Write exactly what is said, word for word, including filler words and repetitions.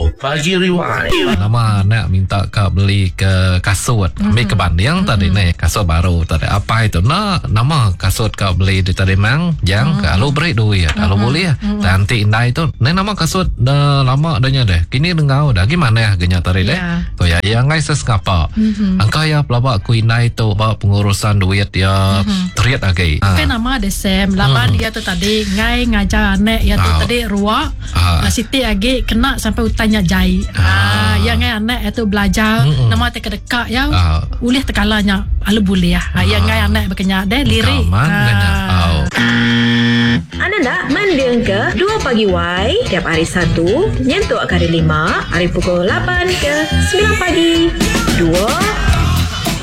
Pagi Rewind. Nama nak minta kau beli ke kasut. Mm-hmm. Ambil ke banding mm-hmm. tadi ni kasut baru tadi. Apa itu? Nah, nama kasut kau beli di tadi mang. Yang mm-hmm. kalau beri duit ya, kalau mm-hmm. boleh ya. Mm-hmm. Nanti indah itu. Ni nama kasut dah lama adanya deh. Kini dengau dah. Gimana ya genya tadi deh? Yeah. Tu ya, yang ngai seskapa. Mm-hmm. Angka ya pelabak ku indah itu bawa pengurusan duit ya mm-hmm. teriak lagi. Kan ah. nama ada Sam. Laban mm-hmm. dia tu tadi ngai ngajar anak ya tu ah. tadi ruak. Ah. Siti lagi kena sampai utanya jai. Ah. Ah, yang ngai anak itu belajar mm-hmm. nama dekat-dekat ya. Ah. Ulih tekalanya alu boleh ya. Ah. Yang ngai anak berkenyak deh lirik. Ah. Anda nak mendeng ke dua Pagi Y tiap hari Sabtu nyentuk hari lima, hari pukul lapan ke sembilan pagi. Dua